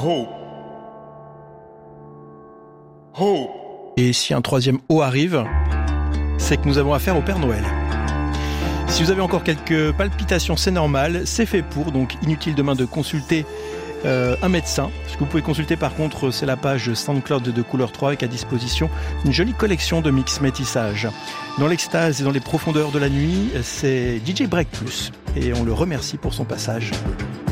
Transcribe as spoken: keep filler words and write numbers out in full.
Hope. Hope. Et si un troisième O arrive, c'est que nous avons affaire au Père Noël. Si vous avez encore quelques palpitations, c'est normal, c'est fait pour, donc inutile demain de consulter euh, un médecin. Ce que vous pouvez consulter par contre, c'est la page SoundCloud de Couleur trois avec à disposition une jolie collection de mix métissage. Dans l'extase et dans les profondeurs de la nuit, c'est D J Break Plus et on le remercie pour son passage.